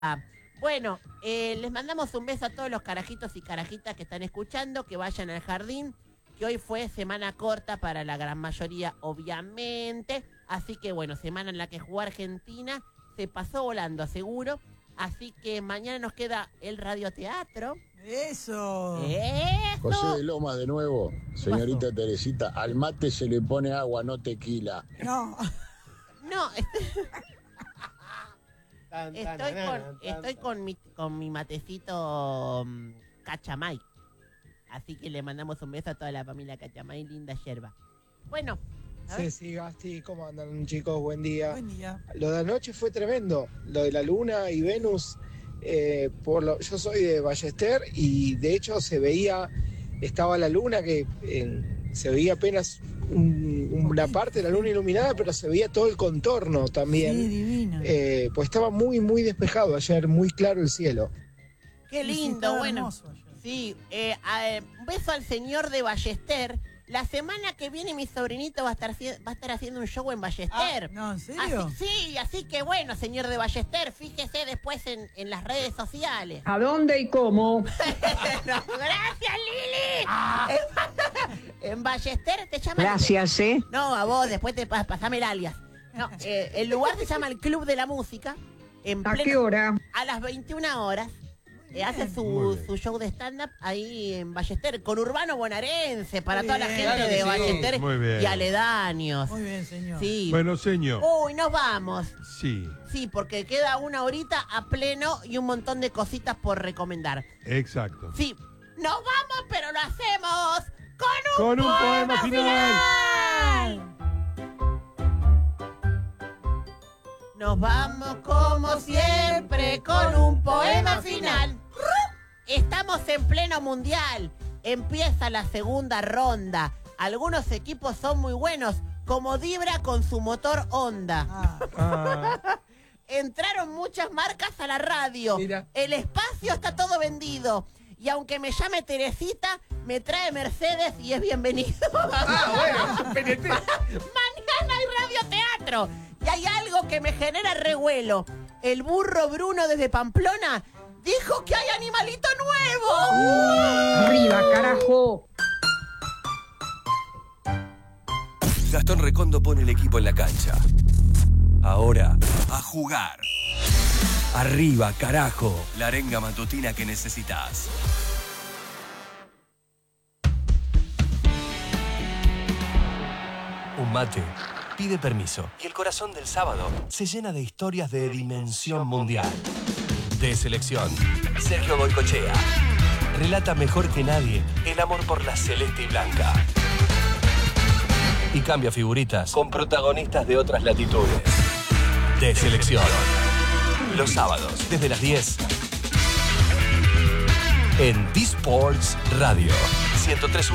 Bueno, les mandamos un beso a todos los carajitos y carajitas que están escuchando, que vayan al jardín, que hoy fue semana corta para la gran mayoría, obviamente. Así que bueno, semana en la que jugó Argentina, se pasó volando, seguro. Así que mañana nos queda el radioteatro. ¡Eso! José de Lomas de nuevo. Señorita Teresita, al mate se le pone agua, no tequila. No. No, estoy con mi matecito Cachamay. Así que le mandamos un beso a toda la familia Cachamay, linda yerba. Bueno. Ceci, Gasti, ¿cómo andan, chicos? Buen día. Buen día. Lo de anoche fue tremendo. Lo de la Luna y Venus. Yo soy de Ballester y de hecho estaba la Luna que se veía apenas una parte de la Luna iluminada, pero se veía todo el contorno también. Sí, divino. Pues estaba muy, muy despejado ayer, muy claro el cielo. Qué lindo, bueno. Sí, un beso al señor de Ballester. La semana que viene mi sobrinito va a estar haciendo un show en Ballester. No, ¿en serio? Así que bueno, señor de Ballester, fíjese después en las redes sociales. ¿A dónde y cómo? No, gracias, Lili. En Ballester te llaman... Gracias, ¿eh? No, a vos, después pasame el alias. No, el lugar se llama el Club de la Música. ¿A qué hora? A las 21 horas. Hace su show de stand-up ahí en Ballester, con Urbano Bonaerense, para toda la gente claro de sí. Ballester Muy bien. y aledaños. Muy bien, señor. Sí. Bueno, señor. Uy, nos vamos. Sí, Sí, porque queda una horita a pleno y un montón de cositas por recomendar. exacto. Sí, nos vamos, pero lo hacemos Con un poema final. Nos vamos como siempre con un poema final. Estamos en pleno mundial. Empieza la segunda ronda. Algunos equipos son muy buenos, como Dibra con su motor Honda. Entraron muchas marcas a la radio. Mira. El espacio está todo vendido. Y aunque me llame Teresita, me trae Mercedes y es bienvenido. Bueno, PNT. Mañana hay radioteatro. Y hay algo que me genera revuelo. El burro Bruno desde Pamplona dijo que hay animalito nuevo. ¡Arriba, carajo! Gastón Recondo pone el equipo en la cancha. Ahora, a jugar. Arriba, carajo. La arenga matutina que necesitas. Un mate pide permiso. Y el corazón del sábado se llena de historias de dimensión mundial. De selección, Sergio Goycochea relata mejor que nadie el amor por la celeste y blanca. Y cambia figuritas con protagonistas de otras latitudes. De selección. Los sábados, desde las 10. En D-Sports Radio 103.1.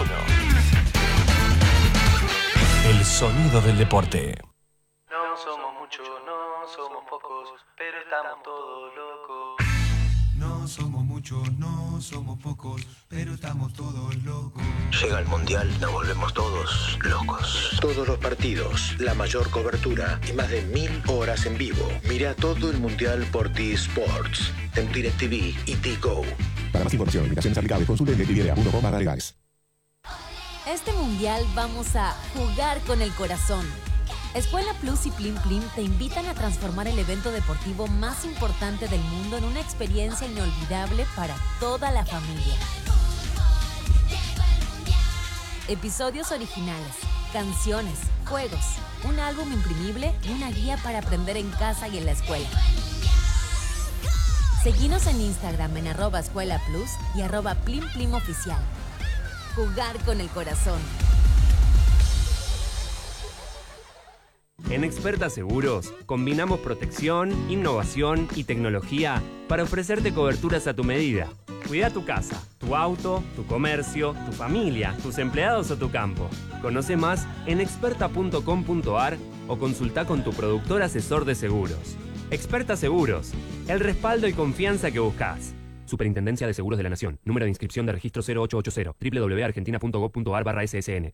El sonido del deporte. No somos muchos, no somos pocos, pero estamos todos locos. No somos muchos, no somos pocos, pero estamos todos locos. Llega el Mundial, nos volvemos todos locos. Todos los partidos, la mayor cobertura y más de 1000 horas en vivo. Mira todo el Mundial por T-Sports, en DirecTV y T-Go. Para más información, invitaciones aplicables, consulte en DirecTV.com/legales. Este mundial vamos a jugar con el corazón. Escuela Plus y Plim Plim te invitan a transformar el evento deportivo más importante del mundo en una experiencia inolvidable para toda la familia. Episodios originales, canciones, juegos, un álbum imprimible y una guía para aprender en casa y en la escuela. Seguinos en Instagram en @escuelaplus y @plimplimoficial. Jugar con el corazón. En Experta Seguros, combinamos protección, innovación y tecnología para ofrecerte coberturas a tu medida. Cuida tu casa, tu auto, tu comercio, tu familia, tus empleados o tu campo. Conoce más en experta.com.ar o consulta con tu productor asesor de seguros. Experta Seguros, el respaldo y confianza que buscas. Superintendencia de Seguros de la Nación. Número de inscripción de registro 0880. www.argentina.gov.ar/ssn.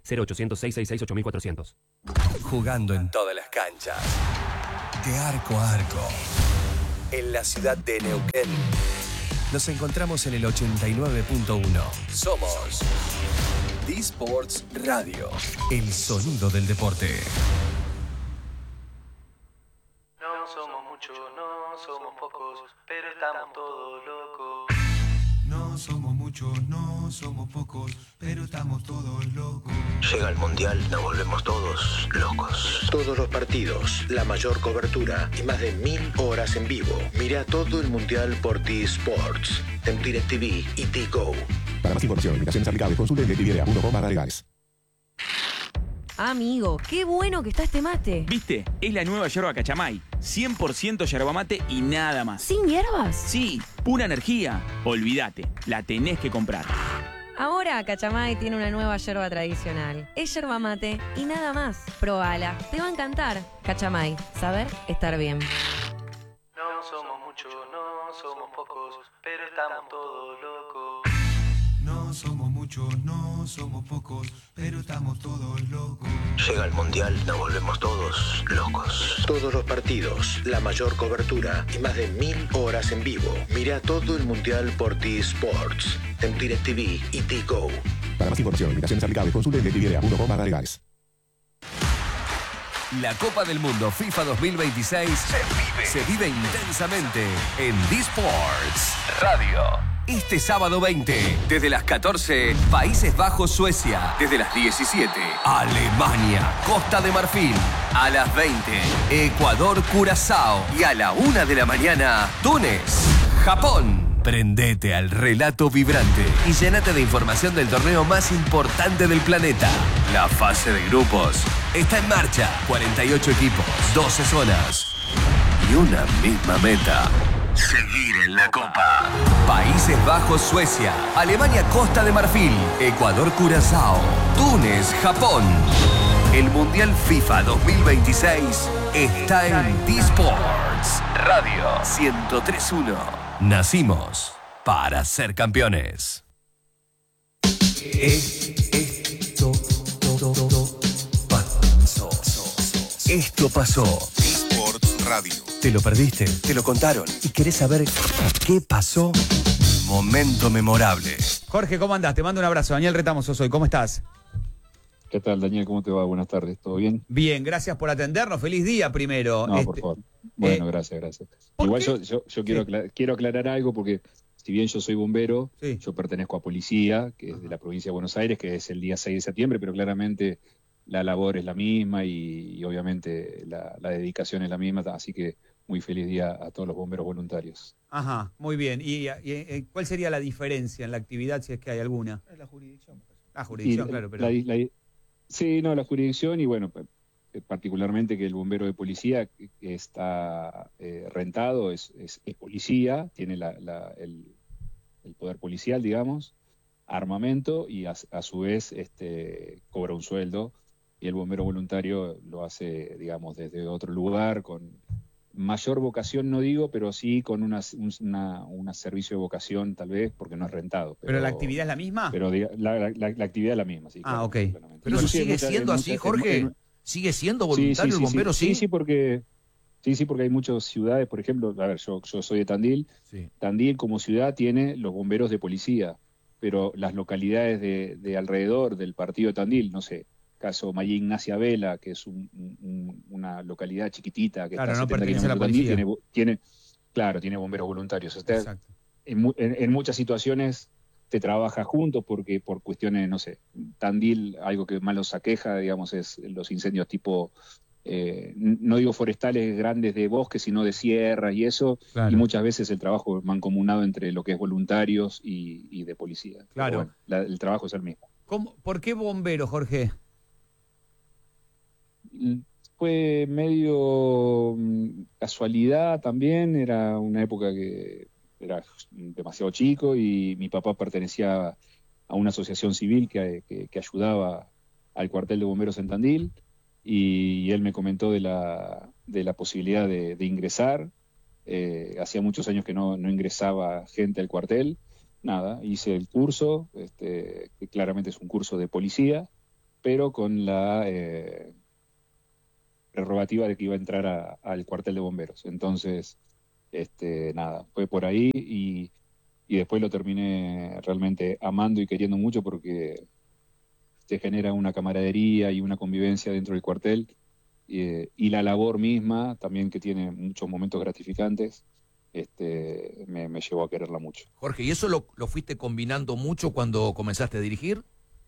0800-666-8400. Jugando en todas las canchas. De arco a arco. en la ciudad de Neuquén. Nos encontramos en el 89.1. Somos D-Sports Radio, el sonido del deporte. No somos muchos, no somos pocos, pero estamos todos locos. No somos muchos, no somos pocos, pero estamos todos locos. Llega el Mundial, nos volvemos todos locos. Todos los partidos, la mayor cobertura y más de 1000 horas en vivo. Mira todo el Mundial por T-Sports, en DirecTV y T-Go. Para más información y limitaciones aplicables, consulte en DirecTV.com/legales. Amigo, qué bueno que está este mate. ¿Viste? Es la nueva yerba Cachamay. 100% yerba mate y nada más. ¿Sin hierbas? Sí, pura energía. Olvídate, la tenés que comprar. Ahora Cachamay tiene una nueva yerba tradicional. Es yerba mate y nada más. Probala, te va a encantar. Cachamay, saber estar bien. No somos muchos, no somos pocos, pero estamos todos locos. No somos muchos, no somos pocos, pero estamos todos locos. Llega el Mundial, nos volvemos todos locos. Todos los partidos, la mayor cobertura y más de 1000 horas en vivo. Mira todo el Mundial por T-Sports, en DirecTV y T-Go. Para más información y limitaciones aplicables, consulte en DirecTV.com/legales. La Copa del Mundo FIFA 2026 se vive intensamente en D-Sports Radio. Este sábado 20, desde las 14, Países Bajos, Suecia. Desde las 17, Alemania, Costa de Marfil. A las 20, Ecuador, Curazao. Y a la 1 de la mañana, Túnez, Japón. Prendete al relato vibrante y llénate de información del torneo más importante del planeta. La fase de grupos está en marcha. 48 equipos, 12 zonas y una misma meta: seguir en la Copa. Países Bajos, Suecia. Alemania, Costa de Marfil. Ecuador, Curazao. Túnez, Japón. El Mundial FIFA 2026 está en D-Sports Radio 103.1. Nacimos para ser campeones. Esto pasó. D-Sports Radio. Te lo perdiste, te lo contaron y querés saber qué pasó. Momento memorable. Jorge, ¿cómo andás? Te mando un abrazo. Daniel Retamoso soy. ¿Cómo estás? ¿Qué tal, Daniel? ¿Cómo te va? Buenas tardes. ¿Todo bien? Bien, gracias por atendernos. Feliz día primero. No, por favor. Bueno, gracias. Igual yo quiero aclarar algo porque si bien yo soy bombero, yo pertenezco a policía, que es de la provincia de Buenos Aires, que es el día 6 de septiembre, pero claramente la labor es la misma y obviamente la dedicación es la misma, así que muy feliz día a todos los bomberos voluntarios. Ajá, muy bien. ¿Y cuál sería la diferencia en la actividad, si es que hay alguna? La jurisdicción. La jurisdicción, claro. Pero... la jurisdicción y bueno, particularmente que el bombero de policía que está rentado es policía, tiene el poder policial, digamos, armamento y a su vez cobra un sueldo, y el bombero voluntario lo hace, digamos, desde otro lugar, con mayor vocación, no digo, pero sí con un servicio de vocación, tal vez, porque no es rentado. ¿Pero la actividad es la misma? Pero la actividad es la misma, sí. Ah, claro, ok. Pero eso sigue siendo así, Jorge. ¿Sigue siendo voluntario el bombero? Sí, porque hay muchas ciudades, por ejemplo, a ver, yo soy de Tandil. Sí. Tandil como ciudad tiene los bomberos de policía, pero las localidades de alrededor del partido de Tandil, no sé, caso María Ignacia Vela, que es una localidad chiquitita que claro, está a 70 kilómetros de Tandil, tiene bomberos voluntarios. Exacto. En muchas situaciones te trabaja juntos porque por cuestiones, no sé, Tandil, algo que más los aqueja, digamos, es los incendios tipo, no digo forestales grandes de bosques, sino de sierras y eso, claro. Y muchas veces el trabajo es mancomunado entre lo que es voluntarios y de policía. Claro. Bueno, el trabajo es el mismo. ¿Por qué bombero, Jorge? Fue medio casualidad también, era una época que era demasiado chico y mi papá pertenecía a una asociación civil que ayudaba al cuartel de bomberos en Tandil, y él me comentó de la posibilidad de ingresar. Hacía muchos años que no ingresaba gente al cuartel. Nada, hice el curso, que claramente es un curso de policía, pero con la prerrogativa de que iba a entrar al cuartel de bomberos. Entonces Nada, fue por ahí y después lo terminé realmente amando y queriendo mucho porque te genera una camaradería y una convivencia dentro del cuartel y la labor misma también, que tiene muchos momentos gratificantes, me llevó a quererla mucho. Jorge, ¿y eso lo fuiste combinando mucho cuando comenzaste a dirigir?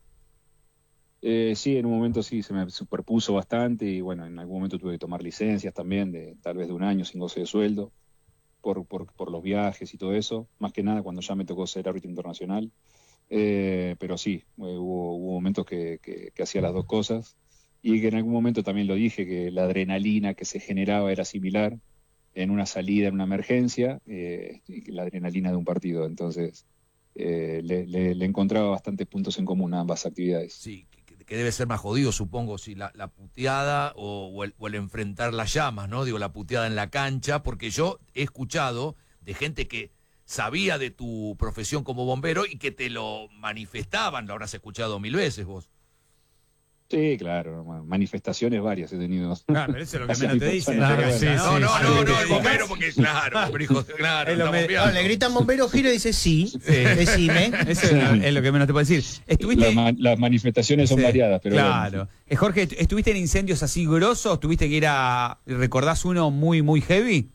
Sí, en un momento sí, se me superpuso bastante y bueno, en algún momento tuve que tomar licencias también, tal vez de 1 año sin goce de sueldo, por los viajes y todo eso, más que nada cuando ya me tocó ser árbitro internacional. Pero sí, hubo momentos que hacía las dos cosas y que en algún momento también lo dije, que la adrenalina que se generaba era similar en una salida, en una emergencia, la adrenalina de un partido. Entonces le encontraba bastantes puntos en común a ambas actividades. Sí, que debe ser más jodido, supongo, si la puteada o el enfrentar las llamas, ¿no? Digo, la puteada en la cancha, porque yo he escuchado de gente que sabía de tu profesión como bombero y que te lo manifestaban, lo habrás escuchado 1000 veces vos. Sí, claro, manifestaciones varias he tenido. Claro, eso es lo que menos te dicen. No, el bombero, porque claro, claro. Le gritan bombero, giro y dice sí. Decime. Eso es lo que menos te puedo decir. Las manifestaciones son variadas, pero claro. Bueno. Jorge, ¿estuviste en incendios así grosos? ¿Tuviste que ir recordás uno muy, muy heavy?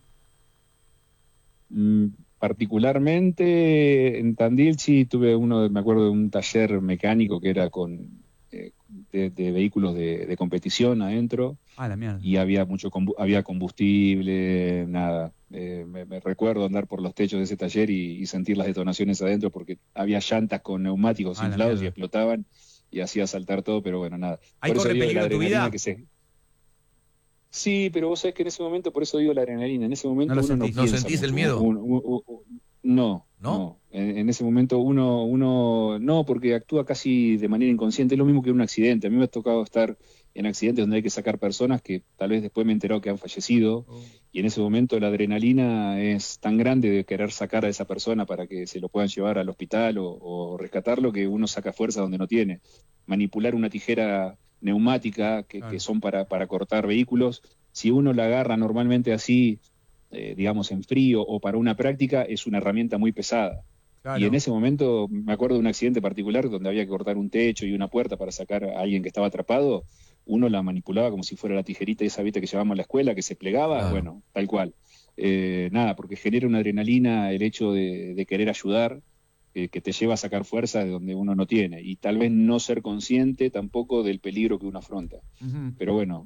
Particularmente en Tandil sí tuve me acuerdo de un taller mecánico que era de vehículos de competición adentro. La mierda. Y había había combustible, nada. Me recuerdo andar por los techos de ese taller y sentir las detonaciones adentro porque había llantas con neumáticos inflados y explotaban y hacía saltar todo, pero bueno, nada. ¿Hay corre peligro en tu vida? Sí, pero vos sabés que en ese momento, por eso digo la adrenalina, en ese momento ¿No uno no piensa sentís mucho. el miedo? No. En ese momento uno no, porque actúa casi de manera inconsciente. Es lo mismo que un accidente. A mí me ha tocado estar en accidentes donde hay que sacar personas que tal vez después me he enterado que han fallecido, y en ese momento la adrenalina es tan grande de querer sacar a esa persona para que se lo puedan llevar al hospital o rescatarlo, que uno saca fuerza donde no tiene. Manipular una tijera neumática que son para cortar vehículos, si uno la agarra normalmente así, digamos en frío o para una práctica, es una herramienta muy pesada. Claro. Y en ese momento me acuerdo de un accidente particular donde había que cortar un techo y una puerta para sacar a alguien que estaba atrapado. Uno la manipulaba como si fuera la tijerita esa, ¿viste?, que llevábamos a la escuela, que se plegaba. Bueno, tal cual. Nada, porque genera una adrenalina el hecho de querer ayudar, que te lleva a sacar fuerzas de donde uno no tiene, y tal vez no ser consciente tampoco del peligro que uno afronta. Pero bueno,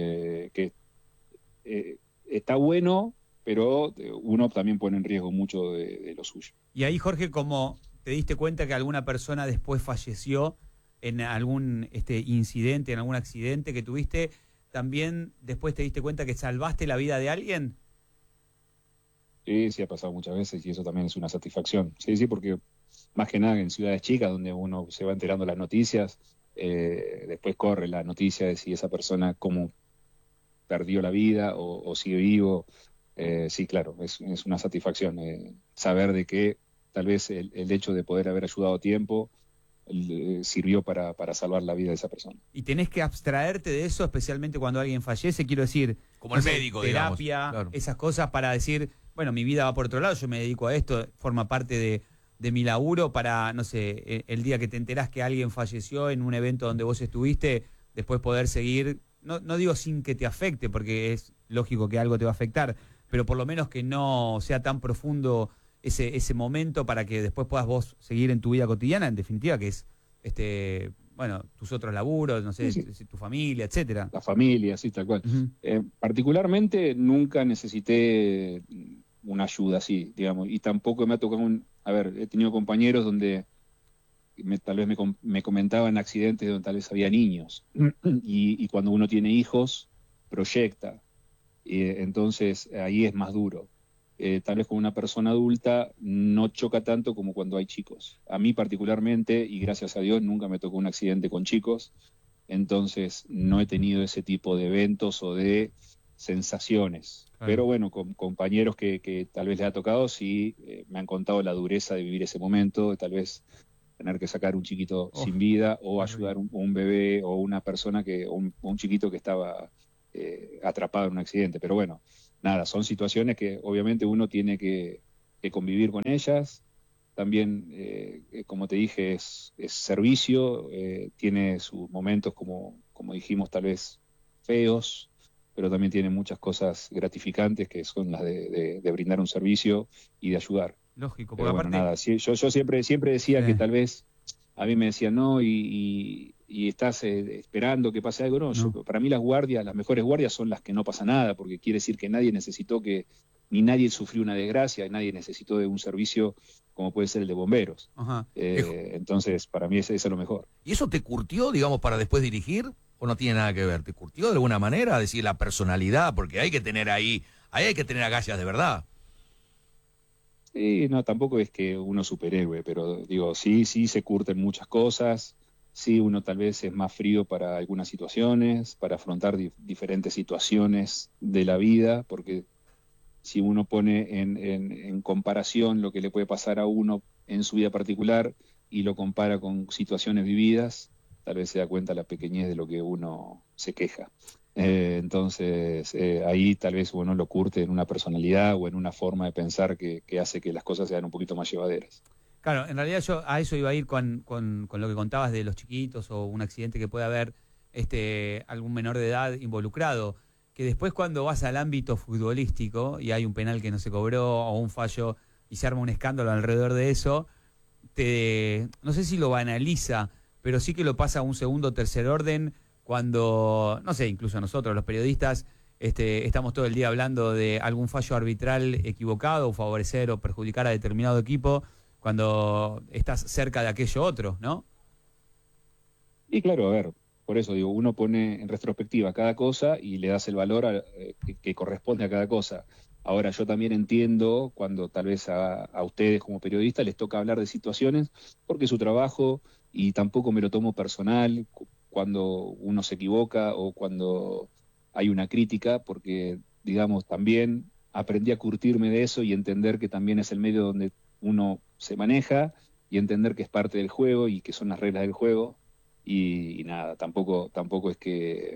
está bueno, pero uno también pone en riesgo mucho de lo suyo. Y ahí, Jorge, como te diste cuenta que alguna persona después falleció en algún incidente, en algún accidente que tuviste, ¿también después te diste cuenta que salvaste la vida de alguien? Sí, ha pasado muchas veces y eso también es una satisfacción. Sí, porque más que nada en ciudades chicas donde uno se va enterando las noticias, después corre la noticia de si esa persona cómo perdió la vida o sigue vivo. Sí, claro, es una satisfacción saber de que tal vez el hecho de poder haber ayudado a tiempo sirvió para salvar la vida de esa persona. Y tenés que abstraerte de eso, especialmente cuando alguien fallece, quiero decir, como el médico, terapia, digamos. Claro. Esas cosas para decir, bueno, mi vida va por otro lado, yo me dedico a esto, forma parte de mi laburo para, no sé, el día que te enterás que alguien falleció en un evento donde vos estuviste, después poder seguir, no digo sin que te afecte, porque es lógico que algo te va a afectar, pero por lo menos que no sea tan profundo ese momento para que después puedas vos seguir en tu vida cotidiana, en definitiva, que es bueno, tus otros laburos, no sé, sí. Tu familia, etcétera. La familia, sí, tal cual. Particularmente nunca necesité una ayuda así, digamos, y tampoco me ha tocado he tenido compañeros donde tal vez me comentaban accidentes donde tal vez había niños, y cuando uno tiene hijos, proyecta, entonces ahí es más duro. Tal vez con una persona adulta no choca tanto como cuando hay chicos. A mí particularmente, y gracias a Dios, nunca me tocó un accidente con chicos, entonces no he tenido ese tipo de eventos o de sensaciones. Claro. Pero bueno, con compañeros que tal vez les ha tocado, sí, me han contado la dureza de vivir ese momento, de tal vez tener que sacar un chiquito sin vida o ayudar a un bebé o una persona un chiquito que estaba atrapado en un accidente. Pero bueno, nada, son situaciones que obviamente uno tiene que convivir con ellas. También, como te dije, es servicio, tiene sus momentos, como dijimos, tal vez feos, pero también tiene muchas cosas gratificantes que son las de brindar un servicio y de ayudar. Lógico, pero porque bueno, aparte... nada, yo siempre decía que tal vez a mí me decían no y estás esperando que pase algo. No, para mí las mejores guardias son las que no pasa nada, porque quiere decir que nadie necesitó ni nadie sufrió una desgracia, nadie necesitó de un servicio como puede ser el de bomberos. Ajá. Entonces, para mí eso es lo mejor. ¿Y eso te curtió, digamos, para después dirigir? ¿O no tiene nada que ver? ¿Te curtió de alguna manera? Decir, la personalidad, porque hay que tener ahí hay que tener agallas de verdad. Sí, no, tampoco es que uno superhéroe, pero digo, sí se curten muchas cosas, sí uno tal vez es más frío para algunas situaciones, para afrontar diferentes situaciones de la vida, porque si uno pone en comparación lo que le puede pasar a uno en su vida particular y lo compara con situaciones vividas, tal vez se da cuenta la pequeñez de lo que uno se queja. Entonces, ahí tal vez uno lo curte en una personalidad o en una forma de pensar que hace que las cosas sean un poquito más llevaderas. Claro, en realidad yo a eso iba a ir con lo que contabas de los chiquitos o un accidente que puede haber algún menor de edad involucrado, que después cuando vas al ámbito futbolístico y hay un penal que no se cobró o un fallo y se arma un escándalo alrededor de eso, no sé si lo banaliza, pero sí que lo pasa a un segundo o tercer orden cuando, no sé, incluso nosotros los periodistas estamos todo el día hablando de algún fallo arbitral equivocado o favorecer o perjudicar a determinado equipo cuando estás cerca de aquello otro, ¿no? Y claro, a ver, por eso digo, uno pone en retrospectiva cada cosa y le das el valor que corresponde a cada cosa. Ahora, yo también entiendo cuando tal vez a ustedes como periodistas les toca hablar de situaciones porque es su trabajo y tampoco me lo tomo personal cuando uno se equivoca o cuando hay una crítica, porque, digamos, también aprendí a curtirme de eso y entender que también es el medio donde uno se maneja y entender que es parte del juego y que son las reglas del juego. Y nada, tampoco es que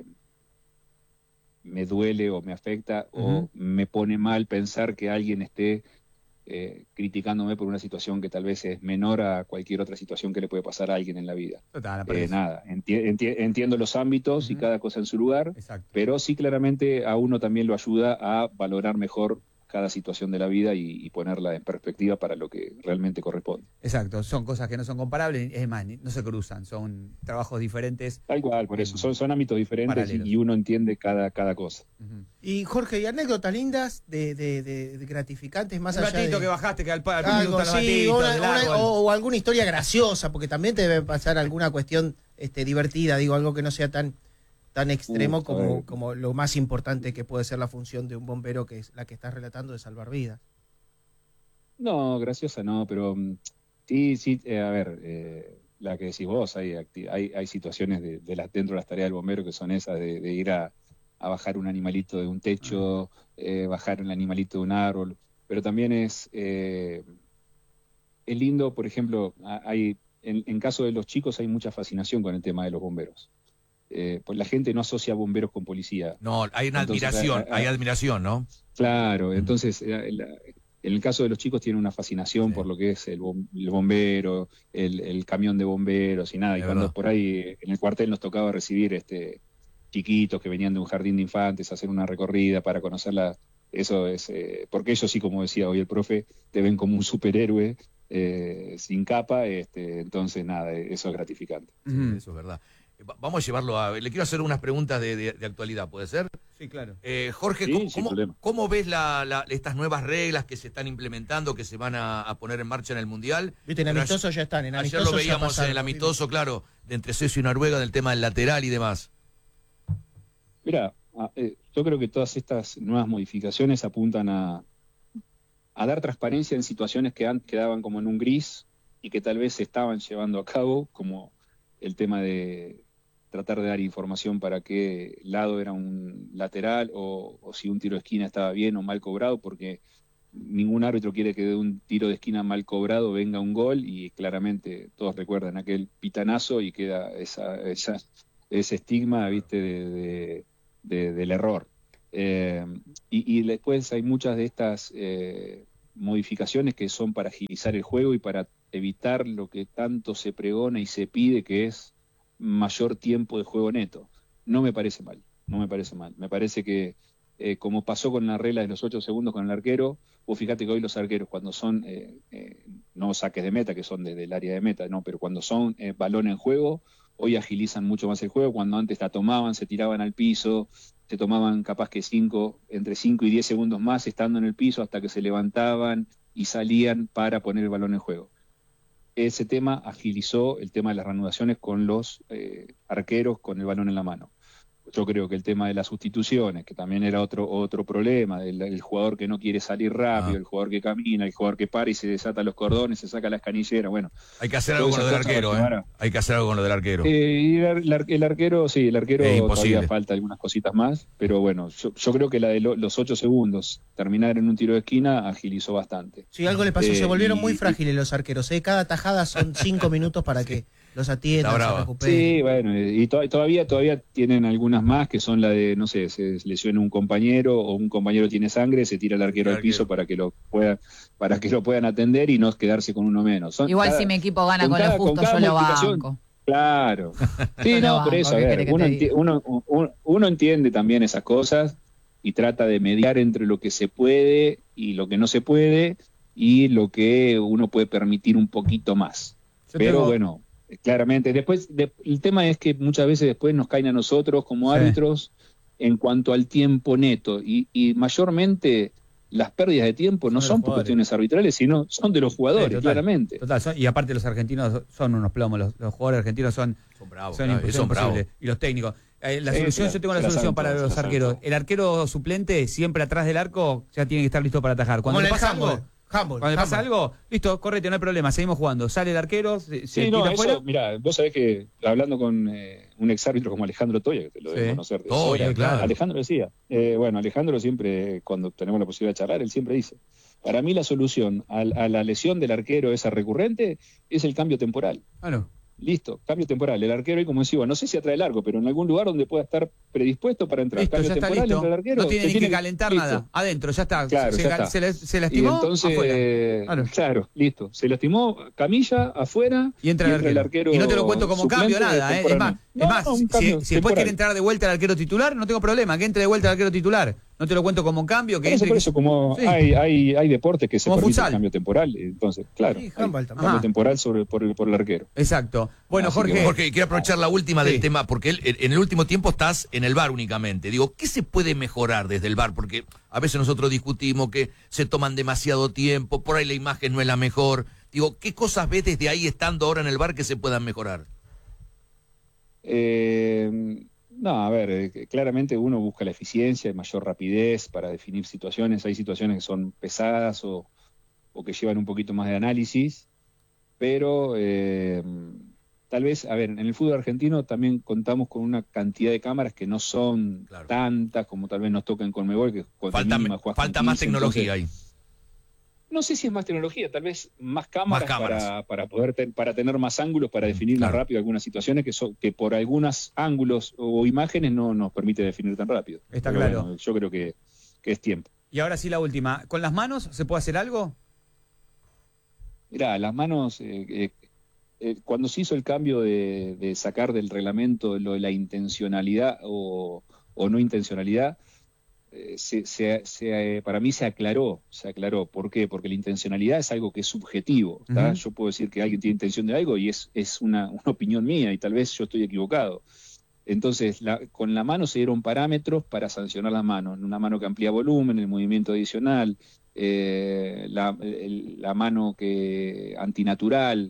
me duele o me afecta o me pone mal pensar que alguien esté criticándome por una situación que tal vez es menor a cualquier otra situación que le puede pasar a alguien en la vida. Total, nada, entiendo los ámbitos y cada cosa en su lugar, pero sí claramente a uno también lo ayuda a valorar mejor cada situación de la vida y ponerla en perspectiva para lo que realmente corresponde. Exacto, son cosas que no son comparables, es más, no se cruzan, son trabajos diferentes. Tal cual, por eso, son ámbitos diferentes y uno entiende cada cosa. Y Jorge, ¿y anécdotas lindas de gratificantes más un allá ratito de... que bajaste, que al padre algo, sí, o alguna historia graciosa, porque también te debe pasar alguna cuestión divertida, digo, algo que no sea tan extremo como lo más importante que puede ser la función de un bombero, que es la que estás relatando, de salvar vidas. No, graciosa no, pero sí, a ver, la que decís vos, hay situaciones dentro de las tareas del bombero que son esas de ir a bajar un animalito de un techo, bajar un animalito de un árbol, pero también es lindo, por ejemplo, en caso de los chicos hay mucha fascinación con el tema de los bomberos. Pues la gente no asocia bomberos con policía. No, hay una admiración, hay admiración, ¿no? Claro, entonces en el caso de los chicos tienen una fascinación por lo que es el bombero, el camión de bomberos y nada, y cuando por ahí en el cuartel nos tocaba recibir chiquitos que venían de un jardín de infantes a hacer una recorrida para conocerla, eso es, porque ellos sí, como decía hoy el profe, te ven como un superhéroe sin capa, entonces nada, eso es gratificante. Sí, eso es verdad. Vamos a llevarlo le quiero hacer unas preguntas de actualidad, ¿puede ser? Sí, claro. Jorge, sí, ¿cómo ves estas nuevas reglas que se están implementando, que se van a poner en marcha en el Mundial? Viste, en amistoso ya están. Ayer lo veíamos en el amistoso, claro, de entre Suecia y Noruega, del tema del lateral y demás. Mira, yo creo que todas estas nuevas modificaciones apuntan a dar transparencia en situaciones que quedaban como en un gris y que tal vez se estaban llevando a cabo, como el tema de tratar de dar información para qué lado era un lateral o si un tiro de esquina estaba bien o mal cobrado, porque ningún árbitro quiere que de un tiro de esquina mal cobrado venga un gol, y claramente todos recuerdan aquel pitanazo y queda ese estigma, ¿viste? del error. Y después hay muchas de estas modificaciones que son para agilizar el juego y para evitar lo que tanto se pregona y se pide, que es mayor tiempo de juego neto. No me parece mal, no me parece mal. Me parece que, como pasó con la regla de los 8 segundos con el arquero, vos fíjate que hoy los arqueros, cuando son, no saques de meta, que son desde el área de meta, no, pero cuando son balón en juego, hoy agilizan mucho más el juego. Cuando antes la tomaban, se tiraban al piso, se tomaban capaz que entre 5 y 10 segundos más estando en el piso hasta que se levantaban y salían para poner el balón en juego. Ese tema agilizó el tema de las reanudaciones con los arqueros con el balón en la mano. Yo creo que el tema de las sustituciones, que también era otro problema, el jugador que no quiere salir rápido, el jugador que camina, el jugador que para y se desata los cordones, se saca las canilleras, bueno. Hay que hacer algo con lo del arquero, Hay que hacer algo con lo del arquero. Y el arquero todavía falta algunas cositas más, pero bueno, yo creo que la de los 8 segundos, terminar en un tiro de esquina, agilizó bastante. Sí, algo le pasó, se volvieron muy frágiles los arqueros, cada tajada son 5 minutos para que los atiendan, se recuperen. Sí, bueno, y todavía tienen algunas más, que son la de, no sé, se lesiona un compañero o un compañero tiene sangre, se tira el arquero al piso para que lo puedan atender y no quedarse con uno menos. Igual si mi equipo gana con lo justo, yo lo banco. Claro. Sí, no, por eso, a ver, uno entiende también esas cosas y trata de mediar entre lo que se puede y lo que no se puede y lo que uno puede permitir un poquito más. Pero bueno, claramente, después el tema es que muchas veces después nos caen a nosotros como árbitros en cuanto al tiempo neto y mayormente las pérdidas de tiempo no son por cuestiones arbitrales, sino son de los jugadores, claramente. Y aparte los argentinos son unos plomos, los jugadores argentinos son bravos, son imposibles. Y los técnicos. La solución, yo tengo la solución para los arqueros. El arquero suplente siempre atrás del arco ya tiene que estar listo para atajar. Cuando le pasa algo, cuando le pasa algo, listo, correte, no hay problema, seguimos jugando. Sale el arquero, se tira afuera. Mirá, vos sabés que hablando con un exárbitro como Alejandro Toya, que te lo debe conocer. Claro. Alejandro decía, Alejandro siempre, cuando tenemos la posibilidad de charlar, él siempre dice, para mí la solución a la lesión del arquero esa recurrente es el cambio temporal. Claro. Listo, cambio temporal. El arquero, como decía, no sé si atrae largo, pero en algún lugar donde pueda estar predispuesto para entrar. Listo, cambio temporal entre el arquero. No tiene que calentar nada. Adentro, ya está. Claro, se lastimó, y entonces, afuera. Claro, listo. Se lastimó, camilla, afuera. Y entra el arquero. Y no te lo cuento como cambio, nada. Es más, si después quiere entrar de vuelta el arquero titular, no tengo problema. Que entre de vuelta el arquero titular. No te lo cuento como cambio. Que por eso, como hay deportes que se permiten el cambio temporal. Entonces, claro. Cambio temporal por el arquero. Exacto. Bueno, Jorge, quiero aprovechar la última del tema, porque en el último tiempo estás en el VAR únicamente. Digo, ¿qué se puede mejorar desde el VAR? Porque a veces nosotros discutimos que se toman demasiado tiempo, por ahí la imagen no es la mejor. Digo, ¿qué cosas ves desde ahí estando ahora en el VAR que se puedan mejorar? No, a ver, claramente uno busca la eficiencia y mayor rapidez para definir situaciones. Hay situaciones que son pesadas o que llevan un poquito más de análisis, pero tal vez, a ver, en el fútbol argentino también contamos con una cantidad de cámaras que no son tantas como tal vez nos toca en Conmebol, que falta más tecnología ahí. No sé si es más tecnología, tal vez más cámaras. Para tener más ángulos, para definir más rápido algunas situaciones que por algunos ángulos o imágenes no nos permite definir tan rápido. Está claro. Bueno, yo creo que es tiempo. Y ahora sí la última. ¿Con las manos se puede hacer algo? Mirá, las manos, cuando se hizo el cambio de sacar del reglamento lo de la intencionalidad o no intencionalidad, para mí se aclaró. ¿Por qué? Porque la intencionalidad es algo que es subjetivo. Uh-huh. Yo puedo decir que alguien tiene intención de algo y es una opinión mía y tal vez yo estoy equivocado. Entonces, con la mano se dieron parámetros para sancionar las manos. Una mano que amplía volumen, el movimiento adicional, la mano que antinatural,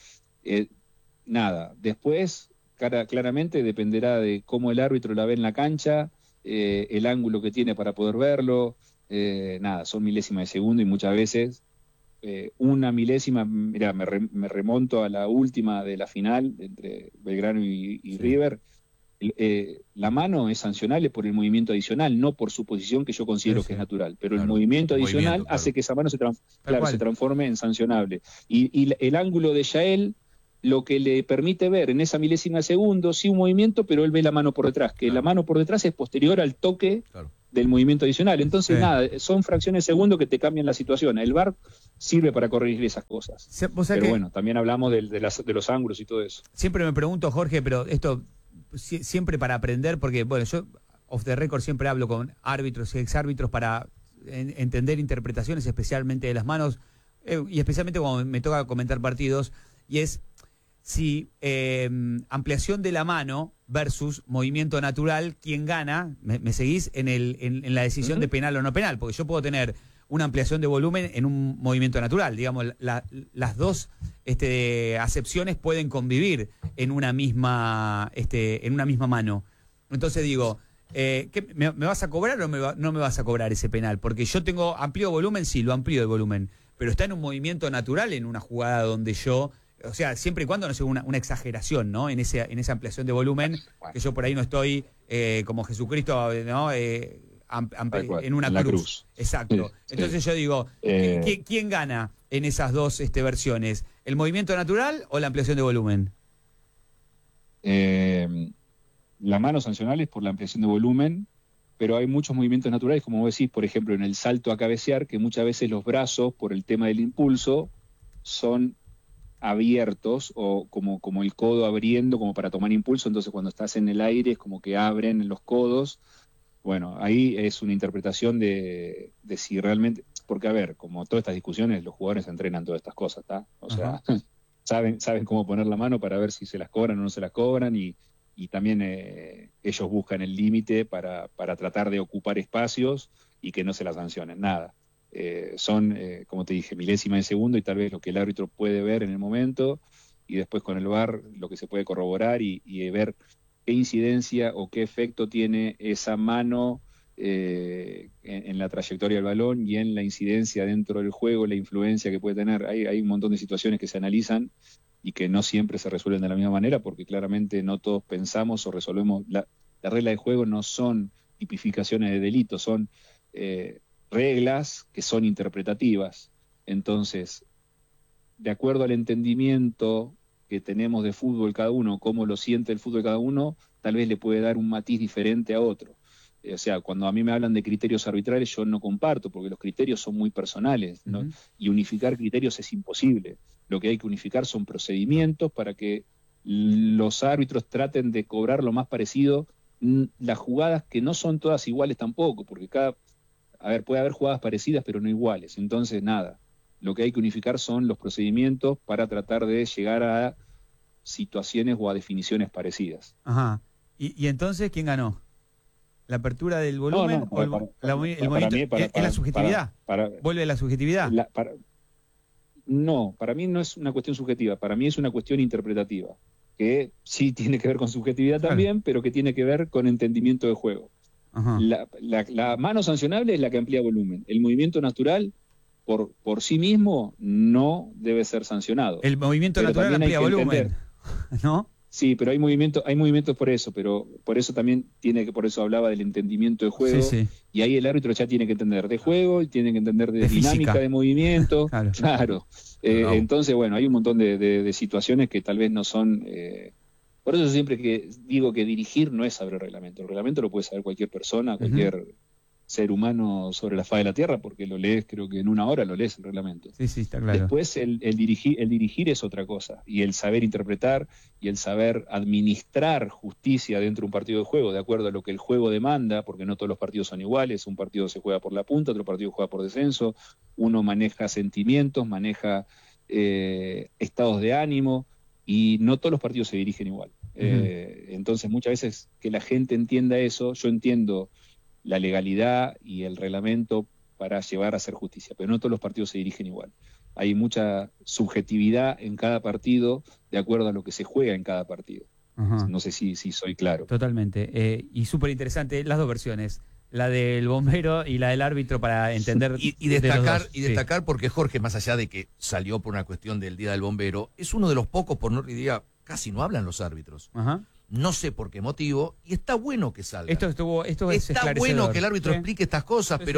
nada. Después, claramente dependerá de cómo el árbitro la ve en la cancha, el ángulo que tiene para poder verlo, son milésimas de segundo y muchas veces una milésima. Mirá, me remonto a la última de la final entre Belgrano y River. La mano es sancionable por el movimiento adicional, no por su posición, que yo considero que es natural, pero el movimiento adicional hace que esa mano se transforme en sancionable. Y el ángulo de Yael lo que le permite ver en esa milésima de segundo, sí un movimiento, pero él ve la mano por detrás, que la mano por detrás es posterior al toque del movimiento adicional. Entonces, nada, son fracciones de segundo que te cambian la situación. El VAR sirve para corregir esas cosas. Pero bueno, también hablamos de los ángulos y todo eso. Siempre me pregunto, Jorge, pero esto siempre para aprender, porque bueno, yo off the record siempre hablo con árbitros y exárbitros para entender interpretaciones, especialmente de las manos, y especialmente cuando me toca comentar partidos, y es si ampliación de la mano versus movimiento natural, ¿quién gana? ¿Me seguís en la decisión de penal o no penal? Porque yo puedo tener una ampliación de volumen en un movimiento natural. Digamos, las dos acepciones pueden convivir en una misma mano. Entonces digo, ¿me vas a cobrar o no me vas a cobrar ese penal? Porque yo tengo amplio volumen, sí, lo amplío de volumen, pero está en un movimiento natural, en una jugada donde yo... O sea, siempre y cuando no sea una exageración, ¿no? En esa ampliación de volumen, que yo por ahí no estoy como Jesucristo, ¿no? En una cruz. Exacto. Sí. Entonces yo digo, ¿quién gana en esas dos versiones? ¿El movimiento natural o la ampliación de volumen? La mano sancional es por la ampliación de volumen, pero hay muchos movimientos naturales, como vos decís, por ejemplo, en el salto a cabecear, que muchas veces los brazos, por el tema del impulso, son abiertos o como el codo abriendo como para tomar impulso, entonces cuando estás en el aire es como que abren los codos. Bueno, ahí es una interpretación de si realmente, porque a ver, como todas estas discusiones, los jugadores entrenan todas estas cosas, ¿está? O sea, saben cómo poner la mano para ver si se las cobran o no se las cobran, y también ellos buscan el límite para tratar de ocupar espacios y que no se las sancionen, nada. Son, como te dije, milésima de segundo y tal vez lo que el árbitro puede ver en el momento, y después con el VAR lo que se puede corroborar y ver qué incidencia o qué efecto tiene esa mano en la trayectoria del balón y en la incidencia dentro del juego, la influencia que puede tener. Hay un montón de situaciones que se analizan y que no siempre se resuelven de la misma manera, porque claramente no todos pensamos o resolvemos. La regla de juego no son tipificaciones de delitos, son reglas que son interpretativas. Entonces, de acuerdo al entendimiento que tenemos de fútbol cada uno, cómo lo siente el fútbol cada uno, tal vez le puede dar un matiz diferente a otro. O sea, cuando a mí me hablan de criterios arbitrales, yo no comparto, porque los criterios son muy personales, ¿no? Y unificar criterios es imposible. Lo que hay que unificar son procedimientos para que los árbitros traten de cobrar lo más parecido las jugadas, que no son todas iguales tampoco, porque puede haber jugadas parecidas pero no iguales. Entonces, nada, lo que hay que unificar son los procedimientos para tratar de llegar a situaciones o a definiciones parecidas. Ajá. ¿Y entonces quién ganó? ¿La apertura del volumen o el movimiento? ¿Es la subjetividad? ¿Vuelve la subjetividad? No, para mí no es una cuestión subjetiva, para mí es una cuestión interpretativa, que sí tiene que ver con subjetividad también, pero que tiene que ver con entendimiento de juego. La mano sancionable es la que amplía volumen. El movimiento natural, por sí mismo, no debe ser sancionado. El movimiento natural amplía volumen, ¿no? Sí, pero hay movimientos por eso, pero por eso también por eso hablaba del entendimiento de juego, y ahí el árbitro ya tiene que entender de juego, y tiene que entender de dinámica física de movimiento, claro. Entonces, bueno, hay un montón de situaciones que tal vez no son... Por eso siempre que digo que dirigir no es saber el reglamento lo puede saber cualquier persona, cualquier ser humano sobre la faz de la tierra, porque lo lees, creo que en una hora lo lees el reglamento. Sí, está claro. Después el dirigir es otra cosa, y el saber interpretar y el saber administrar justicia dentro de un partido de juego, de acuerdo a lo que el juego demanda, porque no todos los partidos son iguales, un partido se juega por la punta, otro partido juega por descenso, uno maneja sentimientos, maneja estados de ánimo, y no todos los partidos se dirigen igual. Entonces, muchas veces que la gente entienda eso, yo entiendo la legalidad y el reglamento para llevar a hacer justicia, pero no todos los partidos se dirigen igual. Hay mucha subjetividad en cada partido de acuerdo a lo que se juega en cada partido. No sé si soy claro. Totalmente. Y súper interesante las dos versiones, la del bombero y la del árbitro, para entender. Y destacar porque Jorge, más allá de que salió por una cuestión del Día del Bombero, es uno de los pocos, por no diría, casi no hablan los árbitros. No sé por qué motivo, y está bueno que salga. Esto es está bueno que el árbitro explique estas cosas, pero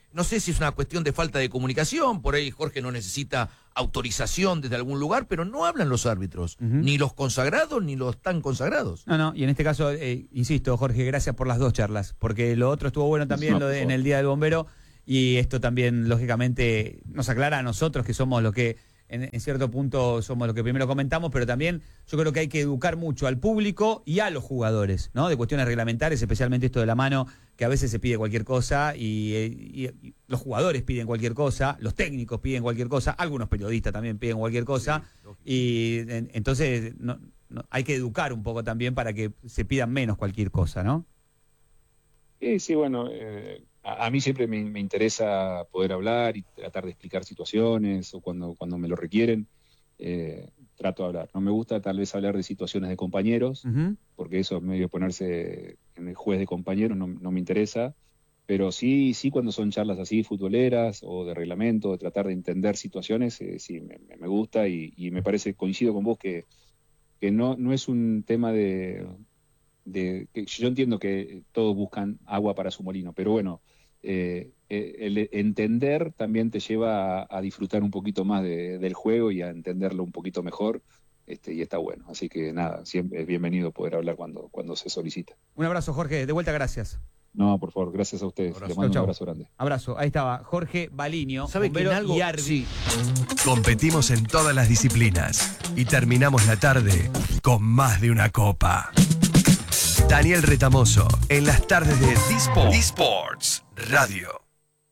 no sé si es una cuestión de falta de comunicación, por ahí Jorge no necesita autorización desde algún lugar, pero no hablan los árbitros, ni los consagrados ni los tan consagrados. No, y en este caso, insisto, Jorge, gracias por las dos charlas, porque lo otro estuvo bueno también, en el Día del Bombero, y esto también, lógicamente, nos aclara a nosotros que somos los que, en cierto punto, somos los que primero comentamos, pero también yo creo que hay que educar mucho al público y a los jugadores, ¿no? De cuestiones reglamentarias, especialmente esto de la mano, que a veces se pide cualquier cosa y los jugadores piden cualquier cosa, los técnicos piden cualquier cosa, algunos periodistas también piden cualquier cosa, y entonces hay que educar un poco también para que se pidan menos cualquier cosa, ¿no? Sí, bueno, a mí siempre me interesa poder hablar y tratar de explicar situaciones, o cuando me lo requieren, trato de hablar. No me gusta tal vez hablar de situaciones de compañeros, porque eso es medio ponerse en el juez de compañeros, no me interesa, pero sí cuando son charlas así, futboleras o de reglamento, de tratar de entender situaciones, sí me gusta y me parece, coincido con vos, que no es un tema de que yo entiendo que todos buscan agua para su molino, pero bueno, el entender también te lleva a disfrutar un poquito más del juego y a entenderlo un poquito mejor, y está bueno. Así que nada, siempre es bienvenido poder hablar cuando se solicita. Un abrazo, Jorge, de vuelta, gracias. No, por favor, gracias a ustedes. Les mando un abrazo grande. Abrazo, ahí estaba Jorge Baliño, ¿Sabe que en algo? y árbitro. Sí. Competimos en todas las disciplinas y terminamos la tarde con más de una copa. Daniel Retamoso, en las tardes de D-Sports Radio.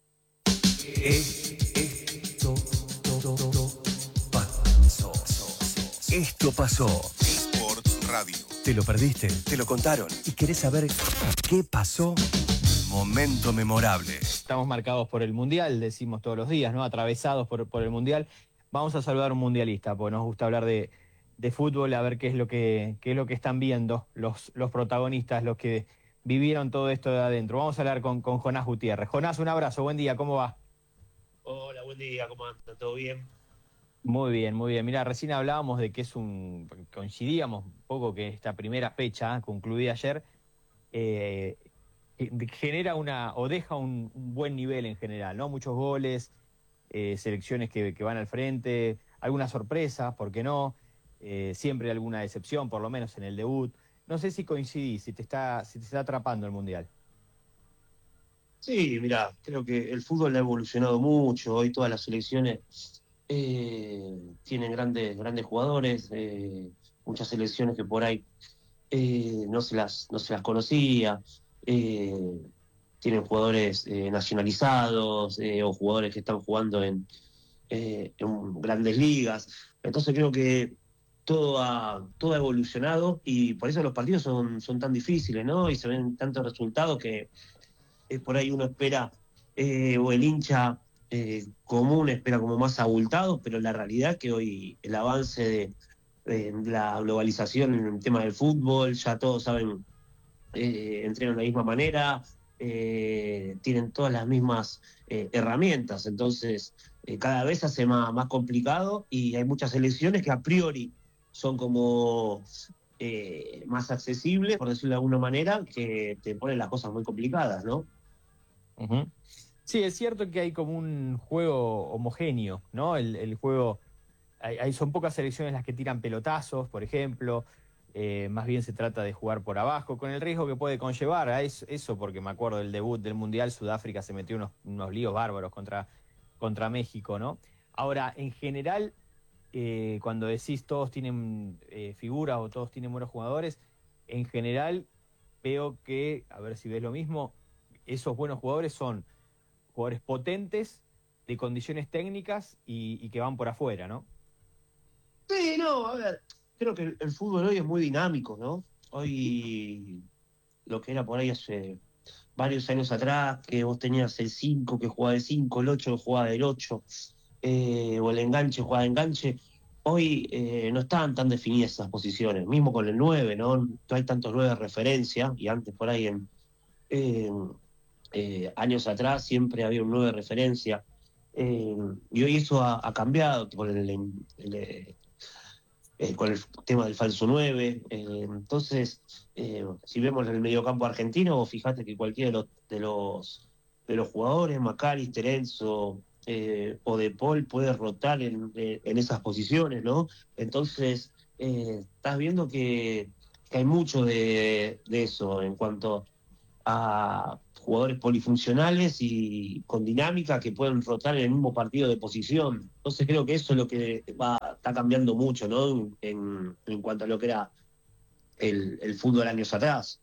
Esto pasó. D-Sports Radio. ¿Te lo perdiste? ¿Te lo contaron? ¿Y querés saber qué pasó? Momento memorable. Estamos marcados por el Mundial, decimos todos los días, ¿no? Atravesados por el Mundial. Vamos a saludar a un mundialista, porque nos gusta hablar de fútbol, a ver qué es lo que están viendo los protagonistas, los que vivieron todo esto de adentro. Vamos a hablar con Jonás Gutiérrez. Jonás, un abrazo, buen día, ¿cómo va? Hola, buen día, ¿cómo andan? ¿Todo bien? Muy bien, muy bien. Mira, recién hablábamos de que coincidíamos un poco que esta primera fecha, concluida ayer, genera deja un buen nivel en general, ¿no? Muchos goles, selecciones que van al frente, algunas sorpresas, ¿por qué no? Siempre alguna decepción, por lo menos en el debut. No sé si coincidís, si te está atrapando el Mundial. Sí, mira, creo que el fútbol ha evolucionado mucho. Hoy todas las selecciones tienen grandes jugadores, muchas selecciones que por ahí no se las conocía, tienen jugadores nacionalizados o jugadores que están jugando en grandes ligas. Entonces creo que todo ha evolucionado y por eso los partidos son tan difíciles, ¿no? Y se ven tantos resultados que por ahí uno espera, o el hincha común espera como más abultados, pero la realidad es que hoy el avance de la globalización en el tema del fútbol, ya todos saben, entrenan de la misma manera, tienen todas las mismas herramientas, entonces cada vez se hace más complicado y hay muchas selecciones que a priori son como más accesibles, por decirlo de alguna manera, que te ponen las cosas muy complicadas, ¿no? Uh-huh. Sí, es cierto que hay como un juego homogéneo, ¿no? El juego, son pocas selecciones las que tiran pelotazos, por ejemplo, más bien se trata de jugar por abajo, con el riesgo que puede conllevar a eso, porque me acuerdo del debut del Mundial, Sudáfrica se metió unos líos bárbaros contra México, ¿no? Ahora, en general, cuando decís todos tienen figuras o todos tienen buenos jugadores, en general veo que, a ver si ves lo mismo, esos buenos jugadores son jugadores potentes, de condiciones técnicas y que van por afuera, ¿no? Sí, no, a ver, creo que el fútbol hoy es muy dinámico, ¿no? Hoy, lo que era por ahí hace varios años atrás, que vos tenías el 5 que jugaba de 5, el 8 que jugaba del 8, o el enganche jugaba de enganche, hoy no estaban tan definidas esas posiciones, mismo con el 9, ¿no? No hay tantos 9 de referencia, y antes por ahí años atrás siempre había un 9 de referencia, y hoy eso ha cambiado con el tema del falso 9, entonces si vemos el mediocampo argentino, fíjate que cualquiera de los los jugadores, McAllister, Enzo o De Paul, puede rotar en esas posiciones, ¿no? Entonces, estás viendo que hay mucho de eso en cuanto a jugadores polifuncionales y con dinámica que pueden rotar en el mismo partido de posición. Entonces creo que eso es lo que está cambiando mucho, ¿no? En cuanto a lo que era el fútbol años atrás.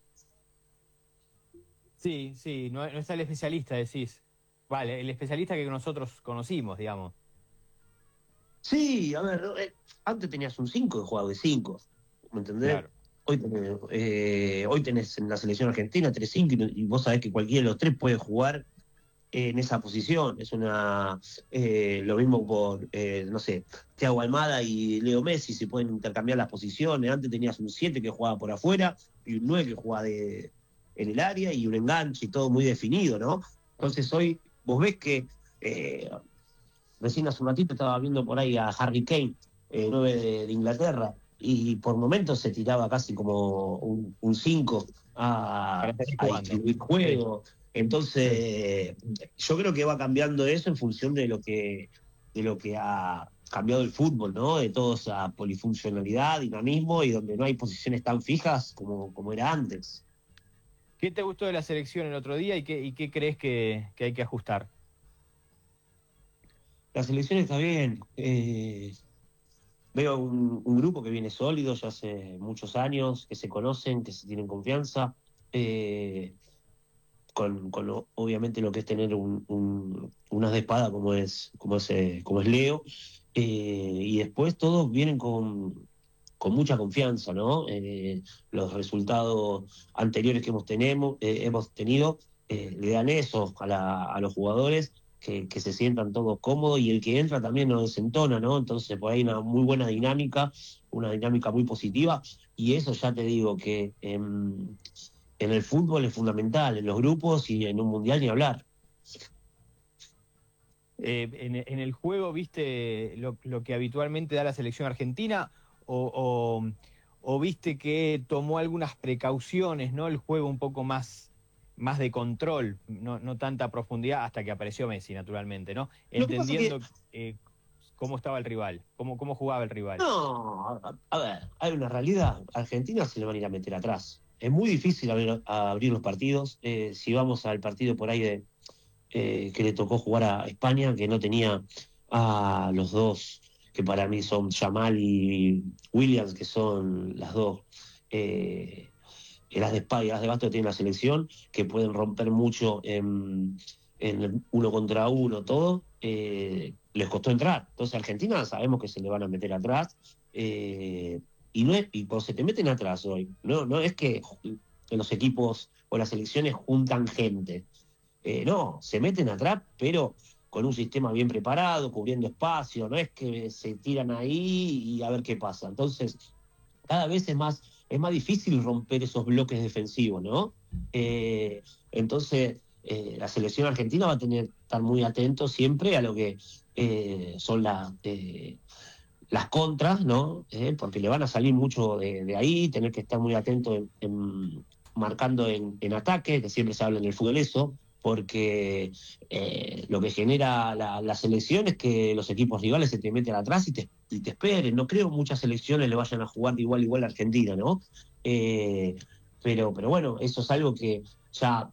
Sí, no está el especialista, decís. Vale, el especialista que nosotros conocimos, digamos. Sí, a ver, antes tenías un 5 que jugaba de 5, ¿me entendés? Claro. Hoy tenés en la selección argentina 3-5 y vos sabés que cualquiera de los tres puede jugar en esa posición. Es lo mismo por, no sé, Thiago Almada y Leo Messi, se pueden intercambiar las posiciones. Antes tenías un 7 que jugaba por afuera y un 9 que jugaba en el área y un enganche y todo muy definido, ¿no? Entonces hoy vos ves que recién hace un ratito estaba viendo por ahí a Harry Kane, 9 de Inglaterra, y por momentos se tiraba casi como un 5 a distribuir juego. Entonces, yo creo que va cambiando eso en función de lo que ha cambiado el fútbol, ¿no? De toda esa polifuncionalidad, dinamismo, y donde no hay posiciones tan fijas como era antes. ¿Qué te gustó de la selección el otro día y qué crees que hay que ajustar? La selección está bien. Veo un grupo que viene sólido ya hace muchos años, que se conocen, que se tienen confianza, con obviamente lo que es tener un as de espada como es Leo, y después todos vienen con mucha confianza, ¿no? Los resultados anteriores que hemos tenido le dan eso a los jugadores, que se sientan todos cómodos, y el que entra también nos desentona, ¿no? Entonces por ahí una muy buena dinámica, una dinámica muy positiva, y eso ya te digo que en el fútbol es fundamental, en los grupos y en un mundial ni hablar. En el juego, ¿viste lo que habitualmente da la selección argentina o viste que tomó algunas precauciones, ¿no? El juego un poco más de control, no tanta profundidad, hasta que apareció Messi, naturalmente, ¿no? Entendiendo cómo estaba el rival, cómo jugaba el rival. No, a ver, hay una realidad. A Argentina se le van a ir a meter atrás. Es muy difícil abrir los partidos. Si vamos al partido por ahí que le tocó jugar a España, que no tenía a los dos, que para mí son Yamal y Williams, que son las dos las de espada y las de basto que tiene la selección, que pueden romper mucho en uno contra uno, todo, les costó entrar. Entonces a Argentina sabemos que se le van a meter atrás, y cuando se te meten atrás hoy, no es que los equipos o las selecciones juntan gente, no, se meten atrás, pero con un sistema bien preparado, cubriendo espacio, no es que se tiran ahí y a ver qué pasa. Entonces, cada vez es más difícil romper esos bloques defensivos, ¿no? Entonces, la selección argentina va a tener que estar muy atento siempre a lo que son las contras, ¿no? Porque le van a salir mucho de ahí, tener que estar muy atento marcando en ataque, que siempre se habla en el fútbol eso, porque lo que genera la selección es que los equipos rivales se te meten atrás y te esperen. No creo muchas selecciones le vayan a jugar de igual a Argentina, ¿no? Pero bueno, eso es algo que ya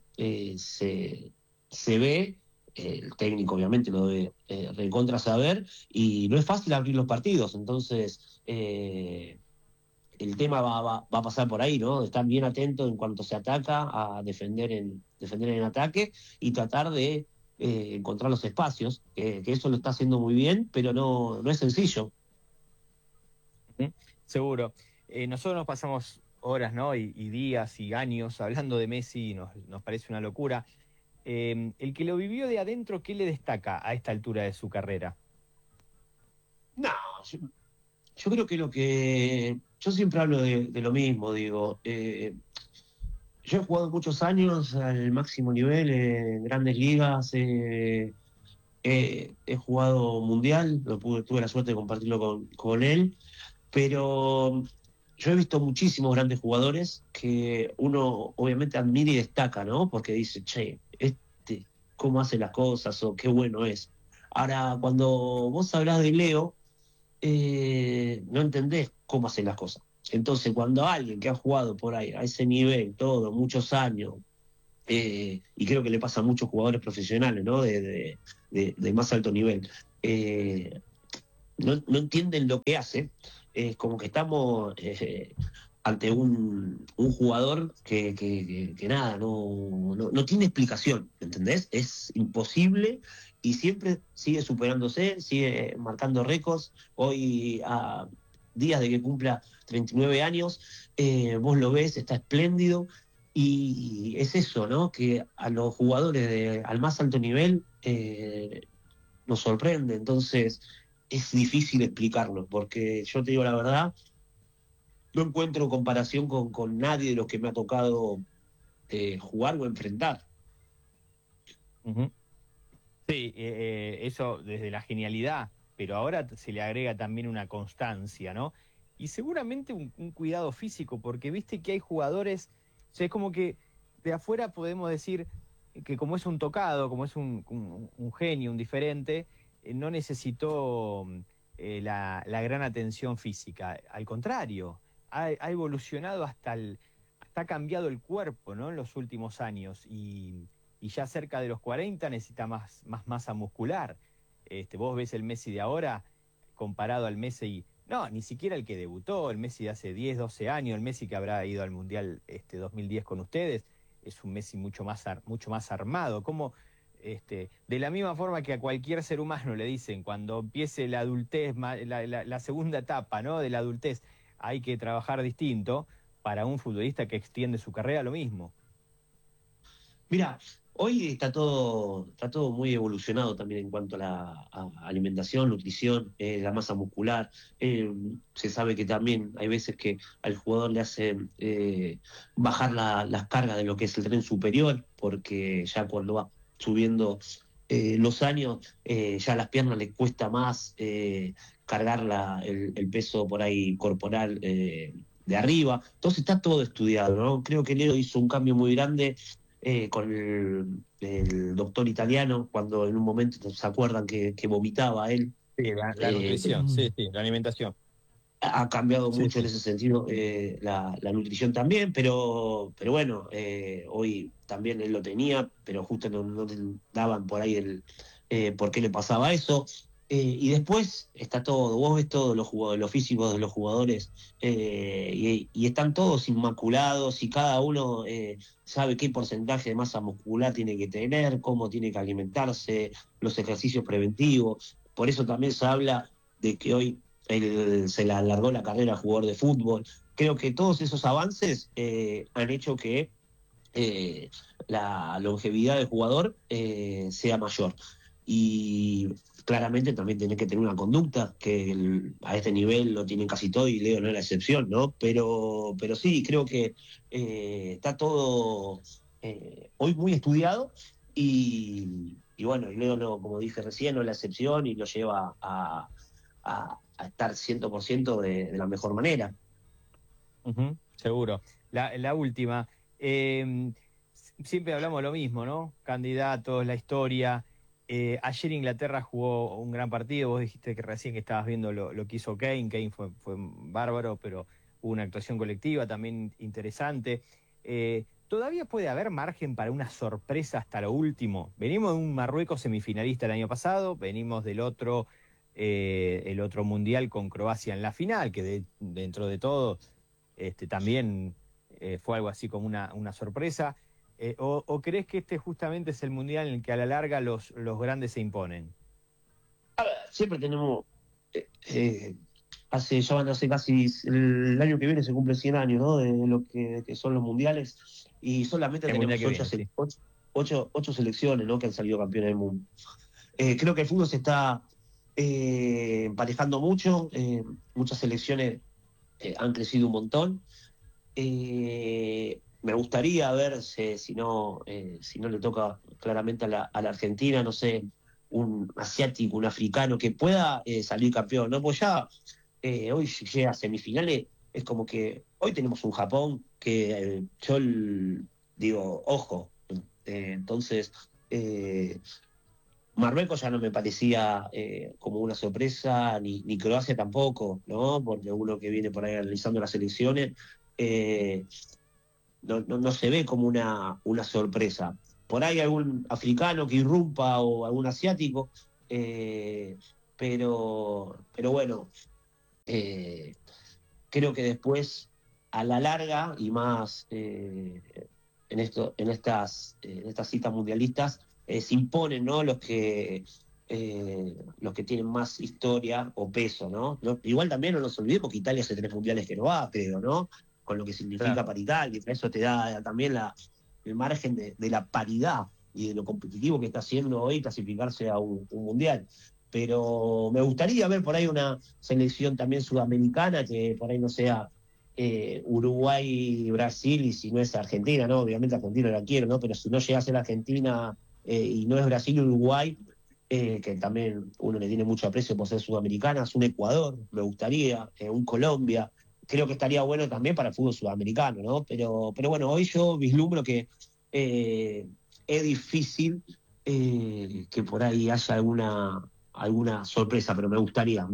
se ve, el técnico obviamente lo debe recontra saber, y no es fácil abrir los partidos. Entonces el tema va a pasar por ahí, ¿no? De estar bien atento en cuanto se ataca, a defender en ataque y tratar de encontrar los espacios, que eso lo está haciendo muy bien, pero no es sencillo. Seguro. Nosotros nos pasamos horas, ¿no? y días y años hablando de Messi, y nos parece una locura. El que lo vivió de adentro, ¿qué le destaca a esta altura de su carrera? No, yo creo que yo siempre hablo de lo mismo, digo. Yo he jugado muchos años al máximo nivel en grandes ligas, he jugado mundial, tuve la suerte de compartirlo con él, pero yo he visto muchísimos grandes jugadores que uno obviamente admira y destaca, ¿no? Porque dice, che, cómo hace las cosas o qué bueno es. Ahora, cuando vos hablás de Leo, no entendés cómo hace las cosas. Entonces, cuando alguien que ha jugado por ahí a ese nivel, muchos años, y creo que le pasa a muchos jugadores profesionales, ¿no? De más alto nivel, no entienden lo que hace. Es como que estamos ante un jugador que nada, no tiene explicación, ¿entendés? Es imposible y siempre sigue superándose, sigue marcando récords. Hoy, a días de que cumpla 39 años, vos lo ves, está espléndido. Y es eso, ¿no? Que a los jugadores al más alto nivel nos sorprende. Entonces es difícil explicarlo, porque yo te digo la verdad, no encuentro comparación con nadie de los que me ha tocado jugar o enfrentar. Sí, eso desde la genialidad, pero ahora se le agrega también una constancia, ¿no? Y seguramente un cuidado físico, porque viste que hay jugadores... O sea, es como que de afuera podemos decir que como es un tocado, como es un genio, un diferente, no necesitó la gran atención física. Al contrario, ha evolucionado ha cambiado el cuerpo, ¿no? En los últimos años y ya cerca de los 40 necesita más masa muscular. Vos ves el Messi de ahora comparado al Messi... No, ni siquiera el que debutó, el Messi de hace 10, 12 años, el Messi que habrá ido al Mundial 2010 con ustedes, es un Messi mucho más armado. Como de la misma forma que a cualquier ser humano le dicen cuando empiece la adultez, la segunda etapa, ¿no? De la adultez, hay que trabajar distinto. Para un futbolista que extiende su carrera, lo mismo. Mira, hoy está todo muy evolucionado también en cuanto a la alimentación, nutrición, la masa muscular. Se sabe que también hay veces que al jugador le hacen bajar las cargas de lo que es el tren superior, porque ya cuando va subiendo los años, ya a las piernas les cuesta más cargar el peso por ahí corporal de arriba. Entonces está todo estudiado, ¿no? Creo que Leo hizo un cambio muy grande con el doctor italiano, cuando en un momento se acuerdan que vomitaba él. Sí, la nutrición, sí, la alimentación. Ha cambiado mucho sí. En ese sentido la nutrición también, pero bueno, hoy también él lo tenía, pero justo no daban por ahí por qué le pasaba eso. Y después está todo, vos ves todos los físicos de los jugadores y están todos inmaculados y cada uno sabe qué porcentaje de masa muscular tiene que tener, cómo tiene que alimentarse, los ejercicios preventivos. Por eso también se habla de que hoy se le alargó la carrera a jugador de fútbol. Creo que todos esos avances han hecho que la longevidad del jugador sea mayor. Y claramente también tenés que tener una conducta que a este nivel lo tienen casi todo y Leo no es la excepción, ¿no? Pero sí, creo que está todo hoy muy estudiado y bueno, Leo no, como dije recién, no es la excepción y lo lleva a estar 100% de la mejor manera. Seguro. La última, siempre hablamos lo mismo, ¿no? Candidatos, la historia. Ayer Inglaterra jugó un gran partido, vos dijiste que recién que estabas viendo lo que hizo Kane fue bárbaro, pero hubo una actuación colectiva también interesante. ¿Todavía puede haber margen para una sorpresa hasta lo último? Venimos de un Marruecos semifinalista el año pasado, venimos del otro Mundial con Croacia en la final, que dentro de todo también fue algo así como una sorpresa. ¿O crees que este justamente es el Mundial en el que a la larga los grandes se imponen? Siempre tenemos... hace casi... El año que viene se cumple 100 años, ¿no? De lo que son los mundiales. Y solamente tenemos 8 selecciones, ¿no? Que han salido campeones del mundo. Creo que el fútbol se está emparejando mucho. Muchas selecciones han crecido un montón. Me gustaría ver si no le toca claramente a la Argentina, no sé, un asiático, un africano que pueda salir campeón, ¿no? Pues ya hoy llega a semifinales, es como que hoy tenemos un Japón que yo digo, ojo, entonces Marruecos ya no me parecía como una sorpresa, ni Croacia tampoco, ¿no? Porque uno que viene por ahí analizando las elecciones no se ve como una sorpresa. Por ahí algún africano que irrumpa o algún asiático, pero bueno, creo que después, a la larga, y más en estas citas mundialistas, se imponen, ¿no? los que tienen más historia o peso, ¿no? Igual también no nos olvidemos que Italia hace 3 mundiales que no va, creo, ¿no? Con lo que significa para Italia, eso te da también el margen de la paridad y de lo competitivo que está haciendo hoy clasificarse a un mundial. Pero me gustaría ver por ahí una selección también sudamericana que por ahí no sea Uruguay, Brasil, y si no es Argentina, ¿no? Obviamente Argentina la quiero, ¿no? Pero si no llega a ser Argentina y no es Brasil, Uruguay, que también uno le tiene mucho aprecio por ser sudamericanas, un Ecuador, me gustaría, un Colombia, creo que estaría bueno también para el fútbol sudamericano, ¿no? Pero bueno, hoy yo vislumbro que es difícil que por ahí haya alguna sorpresa, pero me gustaría.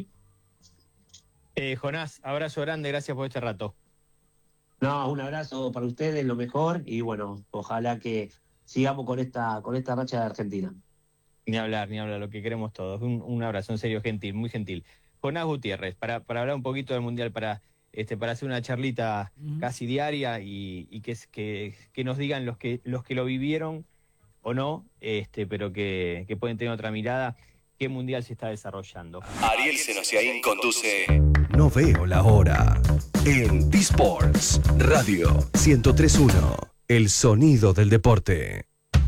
Jonás, abrazo grande, gracias por este rato. No, un abrazo para ustedes, lo mejor, y bueno, ojalá que sigamos con esta racha de Argentina. Ni hablar, lo que queremos todos. Un abrazo, en serio, gentil, muy gentil. Jonás Gutiérrez, para hablar un poquito del Mundial, para hacer una charlita casi diaria y que nos digan los que lo vivieron o no, pero que pueden tener otra mirada, qué Mundial se está desarrollando. Ariel Senosiaín conduce No Veo la Hora en T-Sports Radio 103.1, el sonido del deporte.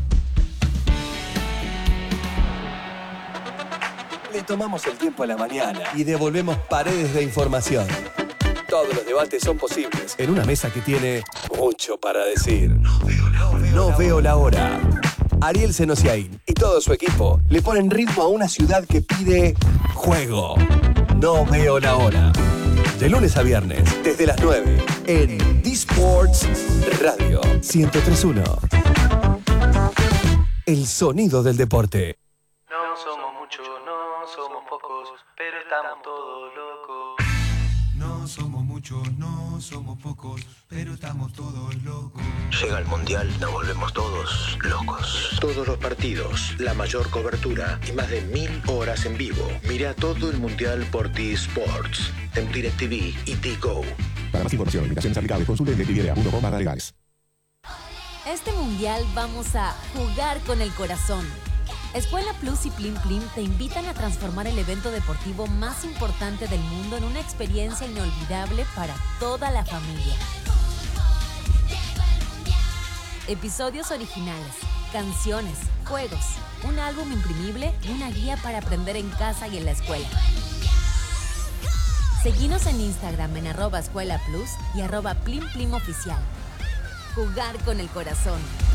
Le tomamos el tiempo a la mañana y devolvemos paredes de información. Todos los debates son posibles en una mesa que tiene mucho para decir. No veo la hora. Ariel Senosiaín y todo su equipo le ponen ritmo a una ciudad que pide juego. No veo la hora. De lunes a viernes, desde las 9, en D-Sports Radio 103.1. El sonido del deporte. No somos muchos, no somos pocos, pero estamos todos locos. No somos muchos, no somos pocos, pero estamos todos locos. Llega el Mundial, nos volvemos todos locos. Todos los partidos, la mayor cobertura y más de 1000 horas en vivo. Mira todo el Mundial por T-Sports, en DirecTV y T-Go. Para más información, limitaciones aplicables, consulte en DirecTV.com/legales. Este mundial vamos a jugar con el corazón. Escuela Plus y Plim Plim te invitan a transformar el evento deportivo más importante del mundo en una experiencia inolvidable para toda la familia. Episodios originales, canciones, juegos, un álbum imprimible y una guía para aprender en casa y en la escuela. Seguinos en Instagram en @escuelaplus y @PlimPlimOficial. Jugar con el corazón.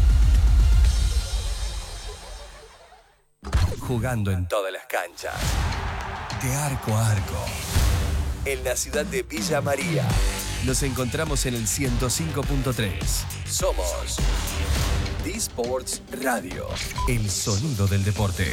Jugando en todas las canchas, de arco a arco. En la ciudad de Villa María, nos encontramos en el 105.3. Somos D-Sports Radio, el sonido del deporte.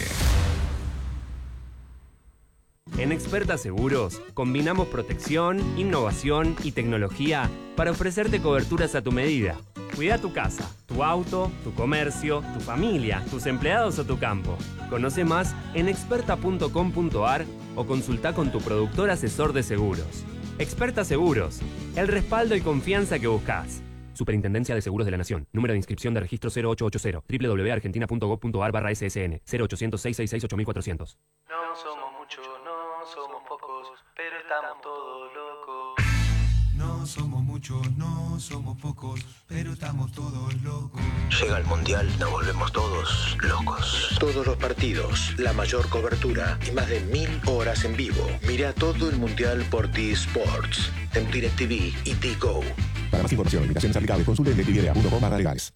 En Experta Seguros, combinamos protección, innovación y tecnología para ofrecerte coberturas a tu medida. Cuida tu casa, tu auto, tu comercio, tu familia, tus empleados o tu campo. Conoce más en experta.com.ar o consulta con tu productor asesor de seguros. Experta Seguros, el respaldo y confianza que buscas. Superintendencia de Seguros de la Nación. Número de inscripción de registro 0880. www.argentina.gov.ar/ssn 0800 666 8400. No somos muchos, no somos pocos, pero estamos todos locos. No somos muchos, no somos pocos, pero estamos todos locos. Llega el Mundial, nos volvemos todos locos. Todos los partidos, la mayor cobertura y más de 1000 horas en vivo. Mira todo el Mundial por T-Sports, en DirecTV y T-Go. Para más información, limitaciones aplicables, consulte en DirecTV.com/legales.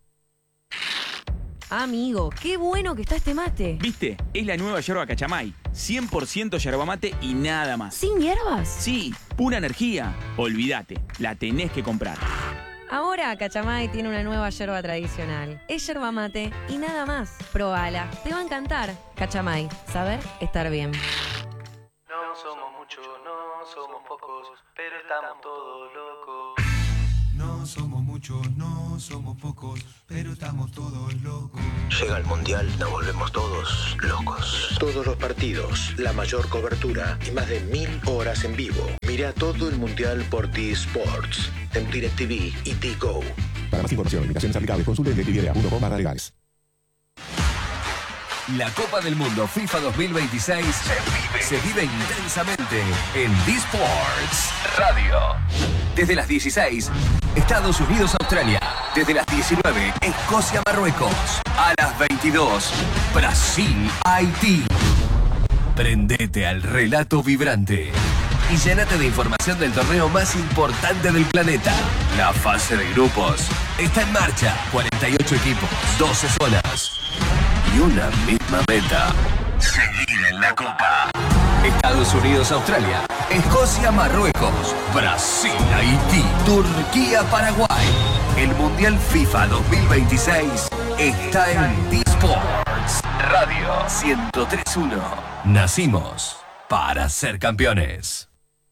Amigo, qué bueno que está este mate. ¿Viste? Es la nueva yerba Cachamay. 100% yerba mate y nada más. ¿Sin hierbas? Sí, pura energía. Olvídate, la tenés que comprar. Ahora Cachamay tiene una nueva yerba tradicional. Es yerba mate y nada más. Probala, te va a encantar. Cachamay, saber estar bien. No somos muchos, no somos pocos, pero estamos todos locos. No somos muchos, no somos pocos, pero estamos todos locos. Llega el Mundial, nos volvemos todos locos. Todos los partidos, la mayor cobertura y más de 1000 horas en vivo. Mira todo el Mundial por T-Sports, en DirecTV y T-Go. Para más información, limitaciones aplicables, consulte en DirecTV.com/legales. La Copa del Mundo FIFA 2026 se vive intensamente en D-Sports Radio. Desde las 16, Estados Unidos, Australia. Desde las 19, Escocia, Marruecos. A las 22, Brasil, Haití. Prendete al relato vibrante y llénate de información del torneo más importante del planeta. La fase de grupos está en marcha. 48 equipos, 12 zonas y una misma meta: seguir en la Copa. Estados Unidos, Australia. Escocia, Marruecos. Brasil, Haití. Turquía, Paraguay. El Mundial FIFA 2026 está en D-Sports Radio 103.1. Nacimos para ser campeones.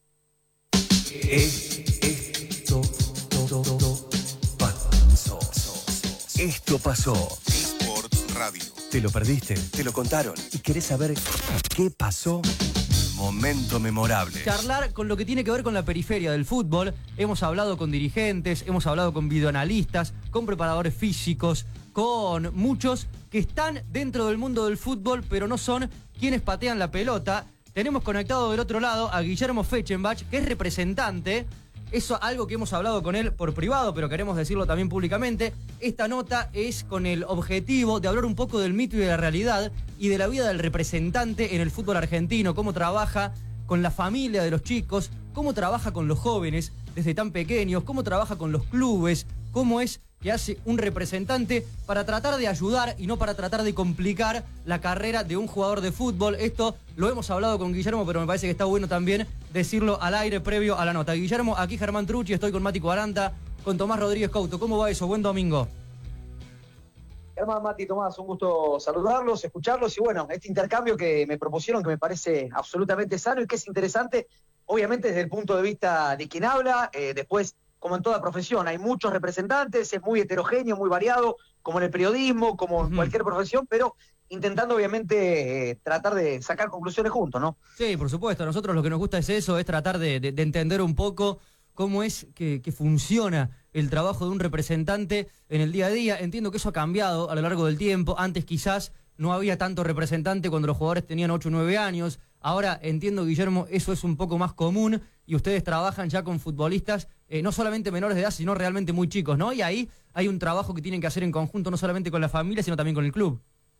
Esto pasó. Sports Radio. ¿Te lo perdiste? ¿Te lo contaron? ¿Y querés saber qué pasó? Momento memorable. Charlar con lo que tiene que ver con la periferia del fútbol. Hemos hablado con dirigentes, hemos hablado con videoanalistas, con preparadores físicos, con muchos que están dentro del mundo del fútbol, pero no son quienes patean la pelota. Tenemos conectado del otro lado a Guillermo Fechenbach, que es representante. Eso algo que hemos hablado con él por privado, pero queremos decirlo también públicamente. Esta nota es con el objetivo de hablar un poco del mito y de la realidad y de la vida del representante en el fútbol argentino, cómo trabaja con la familia de los chicos, cómo trabaja con los jóvenes desde tan pequeños, cómo trabaja con los clubes, cómo es que hace un representante para tratar de ayudar y no para tratar de complicar la carrera de un jugador de fútbol. Esto lo hemos hablado con Guillermo, pero me parece que está bueno también decirlo al aire previo a la nota. Guillermo, aquí Germán Trucci, estoy con Mati Cuaranta, con Tomás Rodríguez Couto. ¿Cómo va eso? Buen domingo. Germán, Mati, Tomás, un gusto saludarlos, escucharlos y bueno, este intercambio que me propusieron que me parece absolutamente sano y que es interesante, obviamente desde el punto de vista de quien habla, después como en toda profesión, hay muchos representantes, es muy heterogéneo, muy variado, como en el periodismo, como en cualquier profesión, pero intentando obviamente tratar de sacar conclusiones juntos, ¿no? Sí, por supuesto, a nosotros lo que nos gusta es eso, es tratar de entender un poco cómo es que funciona el trabajo de un representante en el día a día. Entiendo que eso ha cambiado a lo largo del tiempo. Antes quizás no había tanto representante cuando los jugadores tenían 8 o 9 años. Ahora entiendo, Guillermo, eso es un poco más común y ustedes trabajan ya con futbolistas no solamente menores de edad, sino realmente muy chicos, ¿no? Y ahí hay un trabajo que tienen que hacer en conjunto, no solamente con la familia, sino también con el club.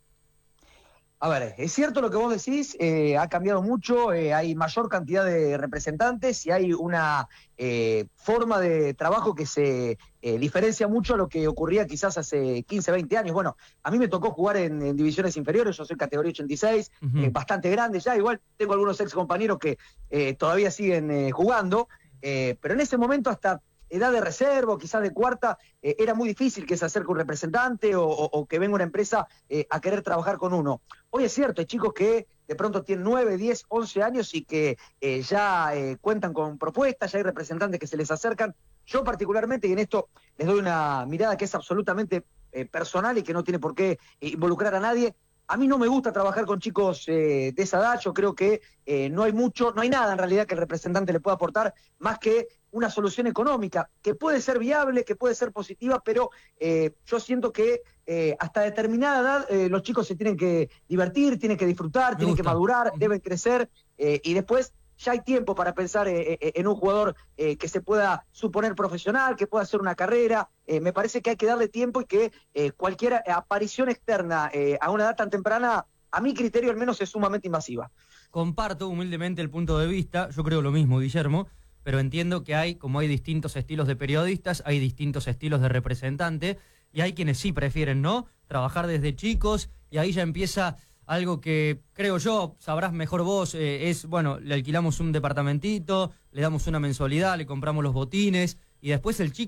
A ver, es cierto lo que vos decís, ha cambiado mucho, hay mayor cantidad de representantes y hay una forma de trabajo que se diferencia mucho a lo que ocurría quizás hace 15, 20 años. Bueno, a mí me tocó jugar en divisiones inferiores, yo soy categoría 86, bastante grande ya, igual tengo algunos ex compañeros que todavía siguen jugando, pero en ese momento hasta edad de reserva, quizás de cuarta, era muy difícil que se acerque un representante o que venga una empresa a querer trabajar con uno. Hoy es cierto, hay chicos que de pronto tienen 9, 10, 11 años y que ya cuentan con propuestas, ya hay representantes que se les acercan. Yo particularmente, y en esto les doy una mirada que es absolutamente personal y que no tiene por qué involucrar a nadie, a mí no me gusta trabajar con chicos de esa edad. Yo creo que no hay nada en realidad que el representante le pueda aportar más que una solución económica, que puede ser viable, que puede ser positiva, pero yo siento que hasta determinada edad los chicos se tienen que divertir, tienen que disfrutar, tienen que madurar, deben crecer, y después ya hay tiempo para pensar en un jugador que se pueda suponer profesional, que pueda hacer una carrera. Me parece que hay que darle tiempo y que cualquier aparición externa a una edad tan temprana, a mi criterio al menos, es sumamente invasiva. Comparto humildemente el punto de vista, yo creo lo mismo, Guillermo, pero entiendo que como hay distintos estilos de periodistas, hay distintos estilos de representante, y hay quienes sí prefieren, ¿no?, trabajar desde chicos, y ahí ya empieza algo que, creo yo, sabrás mejor vos, es, bueno, le alquilamos un departamentito, le damos una mensualidad, le compramos los botines, y después el chico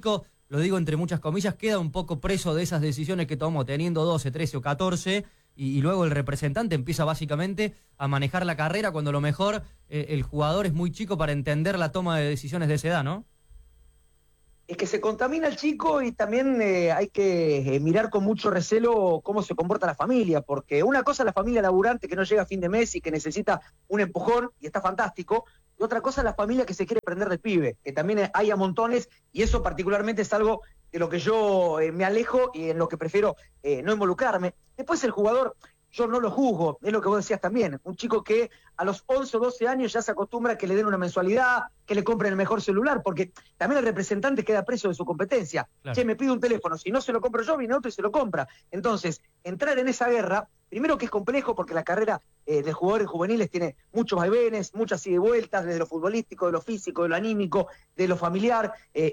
lo digo entre muchas comillas, queda un poco preso de esas decisiones que tomó teniendo 12, 13 o 14, y luego el representante empieza básicamente a manejar la carrera cuando a lo mejor el jugador es muy chico para entender la toma de decisiones de esa edad, ¿no? Es que se contamina el chico y también hay que mirar con mucho recelo cómo se comporta la familia, porque una cosa es la familia laburante que no llega a fin de mes y que necesita un empujón, y está fantástico, y otra cosa es la familia que se quiere prender del pibe, que también hay a montones, y eso particularmente es algo de lo que yo me alejo y en lo que prefiero no involucrarme. Después el jugador, yo no lo juzgo, es lo que vos decías también, un chico que a los 11 o 12 años ya se acostumbra a que le den una mensualidad, que le compren el mejor celular, porque también el representante queda preso de su competencia. Claro. Che, me pide un teléfono, si no se lo compro yo, viene otro y se lo compra. Entonces, entrar en esa guerra, primero que es complejo porque la carrera de jugadores juveniles tiene muchos vaivenes, muchas ida y vueltas, desde lo futbolístico, de lo físico, de lo anímico, de lo familiar,